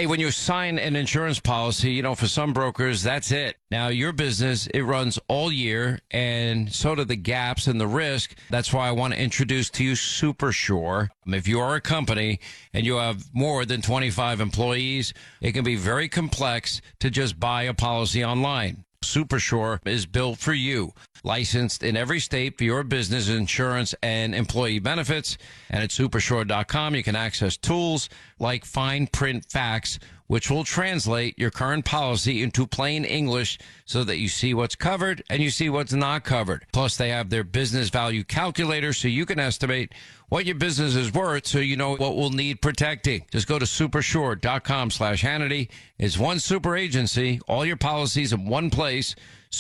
Hey, when you sign an insurance policy, for some brokers, that's it. Now, your business, it runs all year, and so do the gaps and the risk. That's why I want to introduce to you SuperSure. If you are a company and you have more than 25 employees, it can be very complex to just buy a policy online. SuperSure is built for you, licensed in every state for your business insurance and employee benefits. And at supersure.com, you can access tools like fine print facts, which will translate your current policy into plain English so that you see what's covered and you see what's not covered. Plus, they have their business value calculator so you can estimate what your business is worth so you know what will need protecting. Just go to supersure.com/Hannity. It's one super agency, all your policies in one place.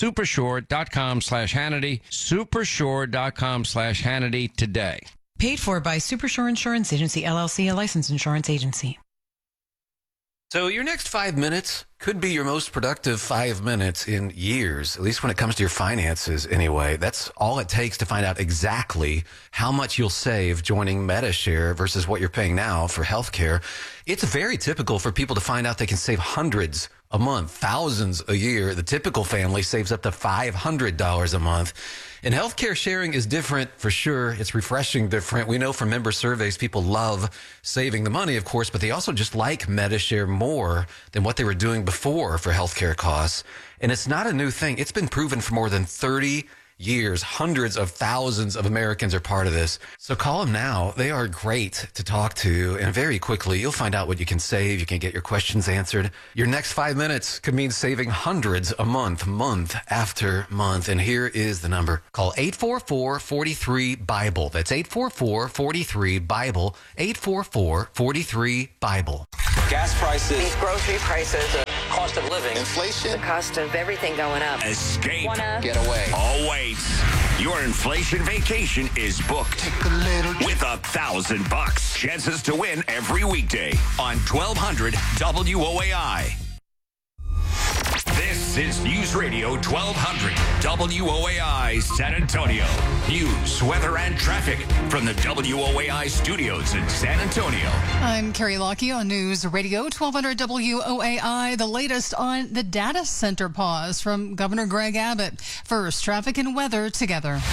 Supersure.com/Hannity. Supersure.com/Hannity today. Paid for by Supersure Insurance Agency, LLC, a licensed insurance agency. So your next 5 minutes could be your most productive 5 minutes in years, at least when it comes to your finances anyway. That's all it takes to find out exactly how much you'll save joining Medi-Share versus what you're paying now for healthcare. It's very typical for people to find out they can save hundreds a month, thousands a year. The typical family saves up to $500 a month. And healthcare sharing is different for sure. It's refreshing different. We know from member surveys, people love saving the money, of course, but they also just like Medi-Share more than what they were doing before for healthcare costs. And it's not a new thing. It's been proven for more than 30 years. Hundreds of thousands of Americans are part of this. So call them now. They are great to talk to. And very quickly, you'll find out what you can save. You can get your questions answered. Your next 5 minutes could mean saving hundreds a month, month after month. And here is the number. Call 844-43-BIBLE. That's 844-43-BIBLE. 844-43-BIBLE. Gas prices. These grocery prices. The cost of living. Inflation. The cost of everything going up. Escape. Get away. Oh, wait. Your inflation vacation is booked with $1,000. Chances to win every weekday on 1200 WOAI. This is News Radio 1200 WOAI San Antonio. News, weather, and traffic from the WOAI studios in San Antonio. I'm Carrie Lockie on News Radio 1200 WOAI. The latest on the data center pause from Governor Greg Abbott. First, traffic and weather together.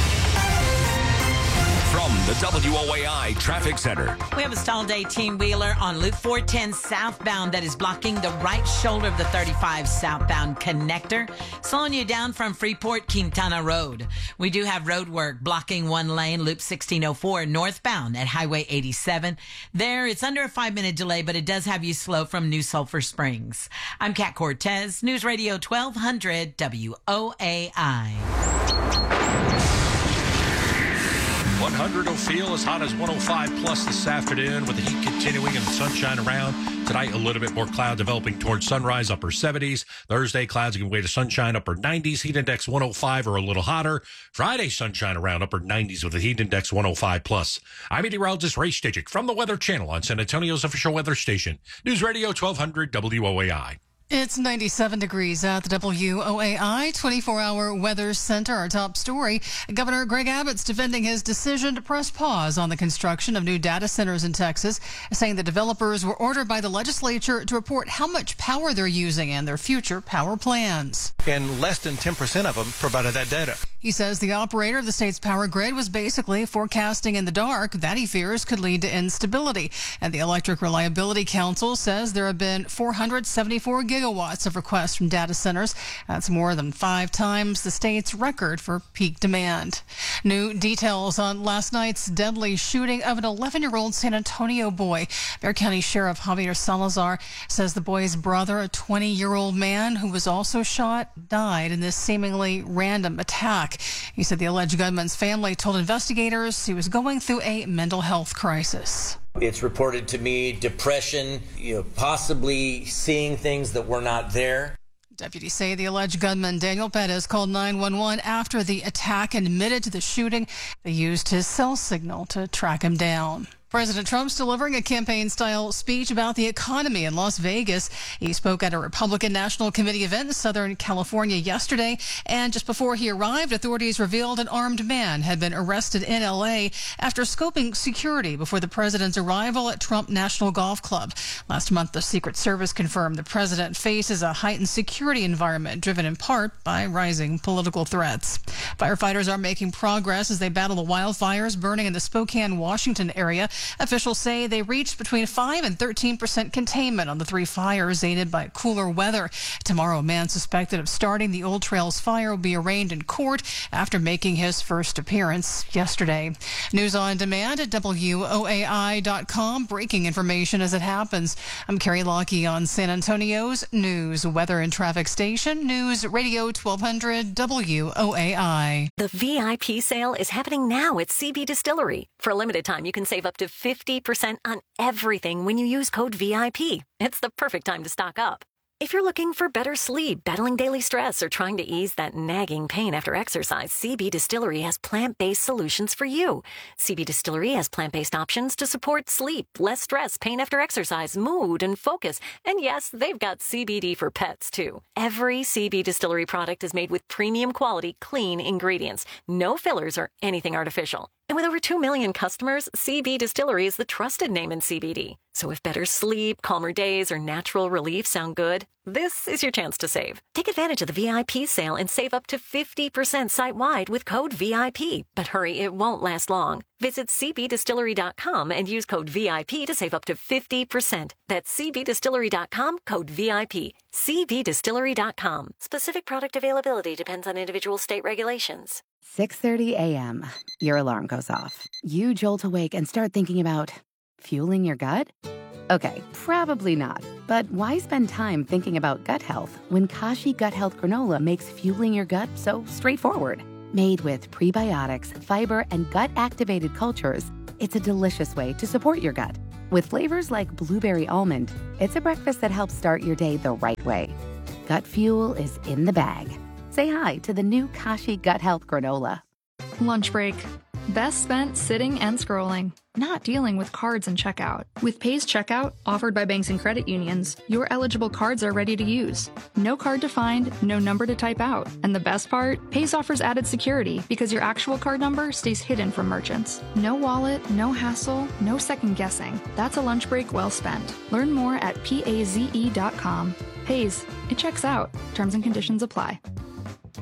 From the WOAI Traffic Center. We have a stalled 18-wheeler on Loop 410 southbound that is blocking the right shoulder of the 35 southbound connector, slowing you down from Freeport Quintana Road. We do have road work blocking one lane, Loop 1604 northbound at Highway 87. There, it's under a 5-minute delay, but it does have you slow from New Sulphur Springs. I'm Kat Cortez, News Radio 1200 WOAI. 100 will feel as hot as 105 plus this afternoon with the heat continuing and the sunshine around. Tonight, a little bit more cloud developing towards sunrise, upper 70s. Thursday, clouds give way to sunshine, upper 90s. Heat index 105 or a little hotter. Friday, sunshine around, upper 90s with a heat index 105 plus. I'm meteorologist Ray Stitchick from the Weather Channel on San Antonio's official weather station. News Radio 1200 WOAI. It's 97 degrees at the WOAI 24-hour weather center. Our top story, Governor Greg Abbott's defending his decision to press pause on the construction of new data centers in Texas, saying the developers were ordered by the legislature to report how much power they're using and their future power plans. And less than 10% of them provided that data. He says the operator of the state's power grid was basically forecasting in the dark. That, he fears, could lead to instability. And the Electric Reliability Council says there have been 474 gigawatts of requests from data centers. That's more than 5 times the state's record for peak demand. New details on last night's deadly shooting of an 11-year-old San Antonio boy. Bexar County Sheriff Javier Salazar says the boy's brother, a 20-year-old man who was also shot, died in this seemingly random attack. He said the alleged gunman's family told investigators he was going through a mental health crisis. It's reported to me depression, possibly seeing things that were not there. Deputies say the alleged gunman, Daniel Perez, called 911 after the attack and admitted to the shooting. They used his cell signal to track him down. President Trump's delivering a campaign-style speech about the economy in Las Vegas. He spoke at a Republican National Committee event in Southern California yesterday, and just before he arrived, authorities revealed an armed man had been arrested in L.A. after scoping security before the president's arrival at Trump National Golf Club. Last month, the Secret Service confirmed the president faces a heightened security environment driven in part by rising political threats. Firefighters are making progress as they battle the wildfires burning in the Spokane, Washington area. Officials say they reached between 5 and 13% containment on the 3 fires, aided by cooler weather. Tomorrow, a man suspected of starting the Old Trails fire will be arraigned in court after making his first appearance yesterday. News on demand at WOAI.com. Breaking information as it happens. I'm Carrie Lockie on San Antonio's News, Weather and Traffic Station, News Radio 1200 WOAI. The VIP sale is happening now at CB Distillery. For a limited time, you can save up to 50% on everything when you use code VIP. It's the perfect time to stock up. If you're looking for better sleep, battling daily stress, or trying to ease that nagging pain after exercise, CB Distillery has plant-based solutions for you. CB Distillery has plant-based options to support sleep, less stress, pain after exercise, mood, and focus. And yes, they've got CBD for pets, too. Every CB Distillery product is made with premium quality, clean ingredients. No fillers or anything artificial. And with over 2 million customers, CB Distillery is the trusted name in CBD. So if better sleep, calmer days, or natural relief sound good, this is your chance to save. Take advantage of the VIP sale and save up to 50% site-wide with code VIP. But hurry, it won't last long. Visit cbdistillery.com and use code VIP to save up to 50%. That's cbdistillery.com, code VIP. cbdistillery.com. Specific product availability depends on individual state regulations. 6:30 a.m. Your alarm goes off. You jolt awake and start thinking about fueling your gut? Okay, probably not. But why spend time thinking about gut health when Kashi Gut Health Granola makes fueling your gut so straightforward? Made with prebiotics, fiber, and gut-activated cultures, it's a delicious way to support your gut. With flavors like blueberry almond, it's a breakfast that helps start your day the right way. Gut fuel is in the bag. Say hi to the new Kashi Gut Health Granola. Lunch break. Best spent sitting and scrolling, not dealing with cards and checkout. With Pays Checkout, offered by banks and credit unions, your eligible cards are ready to use. No card to find, no number to type out. And the best part? Pays offers added security because your actual card number stays hidden from merchants. No wallet, no hassle, no second guessing. That's a lunch break well spent. Learn more at PAZE.com. Pays. It checks out. Terms and conditions apply.